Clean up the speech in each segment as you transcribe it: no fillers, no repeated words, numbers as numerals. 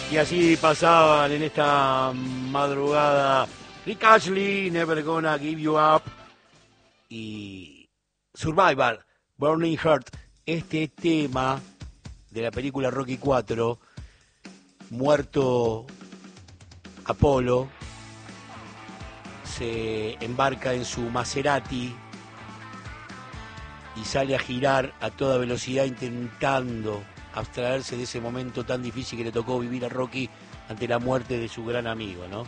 Y así pasaban en esta madrugada Rick Astley, Never Gonna Give You Up, y Survivor, Burning Heart. Este tema de la película Rocky 4, muerto Apolo, se embarca en su Maserati y sale a girar a toda velocidad intentando abstraerse de ese momento tan difícil que le tocó vivir a Rocky ante la muerte de su gran amigo, ¿no?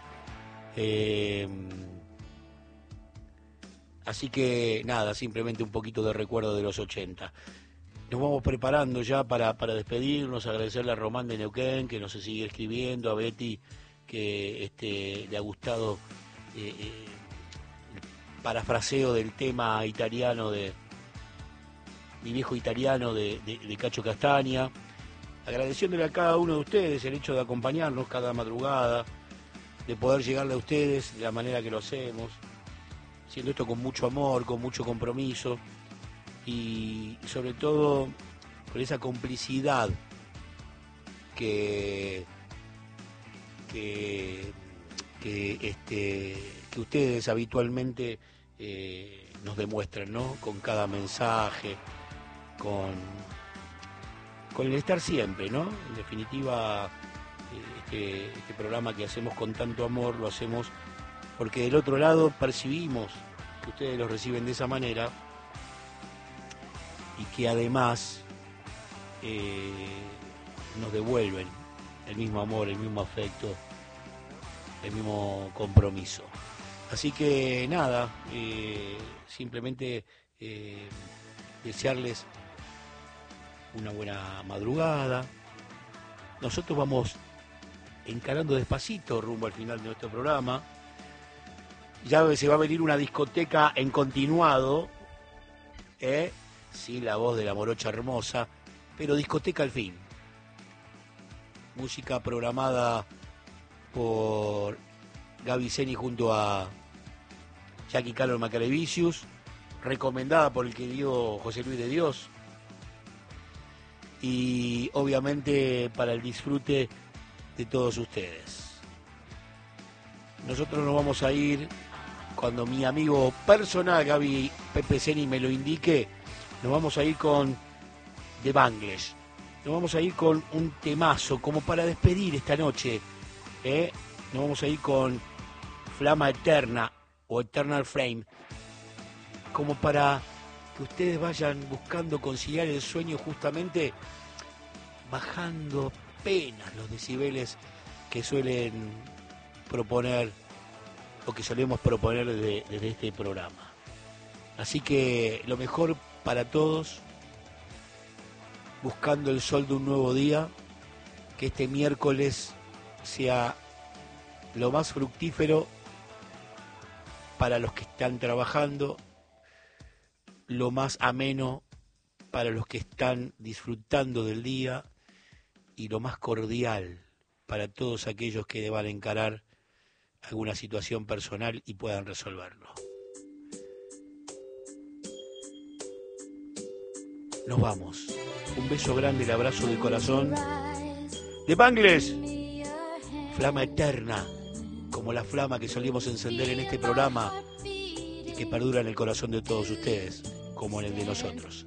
Así que nada, simplemente un poquito de recuerdo de los 80. Nos vamos preparando ya para despedirnos, agradecerle a Román de Neuquén, que nos sigue escribiendo, a Betty, que le ha gustado el parafraseo del tema italiano de mi viejo italiano de Cacho Castaña, agradeciéndole a cada uno de ustedes el hecho de acompañarnos cada madrugada, de poder llegarle a ustedes de la manera que lo hacemos, haciendo esto con mucho amor, con mucho compromiso y sobre todo con esa complicidad que ustedes habitualmente nos demuestran, ¿no? Con cada mensaje, con el estar siempre, ¿no? En definitiva, este programa que hacemos con tanto amor, lo hacemos porque del otro lado percibimos que ustedes lo reciben de esa manera y que además nos devuelven el mismo amor, el mismo afecto, el mismo compromiso. Así que nada, simplemente desearles una buena madrugada. Nosotros vamos encarando despacito rumbo al final de nuestro programa. Ya se va a venir una discoteca en continuado, sí, la voz de la morocha hermosa, pero discoteca al fin. Música programada por Gaby Zeni junto a Jackie Callor Macarevicius, recomendada por el querido José Luis de Dios, y obviamente para el disfrute de todos ustedes. Nosotros nos vamos a ir cuando mi amigo personal Gaby Pepe Zeni me lo indique. Nos vamos a ir con The Bangles. Nos vamos a ir con un temazo como para despedir esta noche. Nos vamos a ir con Flama Eterna o Eternal Flame, como para que ustedes vayan buscando conciliar el sueño, justamente bajando apenas los decibeles que suelen proponer o que solemos proponer desde este programa. Así que lo mejor para todos, buscando el sol de un nuevo día, que este miércoles sea lo más fructífero para los que están trabajando, lo más ameno para los que están disfrutando del día y lo más cordial para todos aquellos que deban encarar alguna situación personal y puedan resolverlo. Nos vamos. Un beso grande, el abrazo del corazón. The Bangles, Flama Eterna, como la flama que solíamos encender en este programa y que perdura en el corazón de todos ustedes, como en el de nosotros.